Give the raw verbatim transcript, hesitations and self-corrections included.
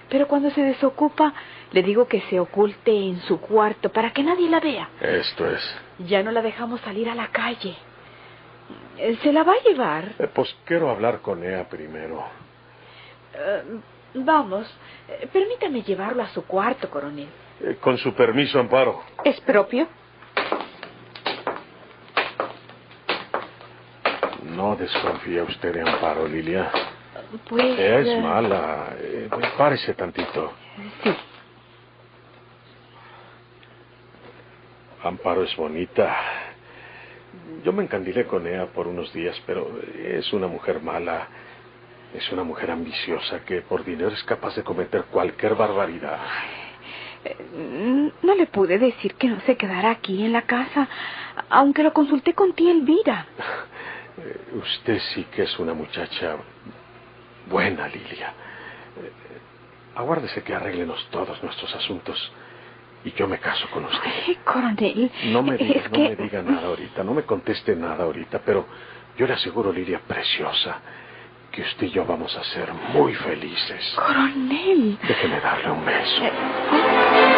Pero cuando se desocupa, le digo que se oculte en su cuarto para que nadie la vea. Esto es. Ya no la dejamos salir a la calle. ¿Se la va a llevar? Eh, pues quiero hablar con ella primero. Uh, vamos, eh, permítame llevarlo a su cuarto, coronel. Eh, con su permiso, Amparo. ¿Es propio? No desconfía usted de Amparo, Lilia. Pues... Ella es uh... mala. Eh, párese tantito. Sí. Amparo es bonita. Yo me encandilé con ella por unos días, pero es una mujer mala. Es una mujer ambiciosa que por dinero es capaz de cometer cualquier barbaridad. No le pude decir que no se quedara aquí en la casa, aunque lo consulté con tía Elvira. Usted sí que es una muchacha buena, Lilia. Aguárdese que arreglenos todos nuestros asuntos y yo me caso con usted. Ay, coronel. No me diga, es no que... me diga nada ahorita, no me conteste nada ahorita, pero yo le aseguro, Lilia preciosa, que usted y yo vamos a ser muy felices. Coronel. Déjeme darle un beso. Eh...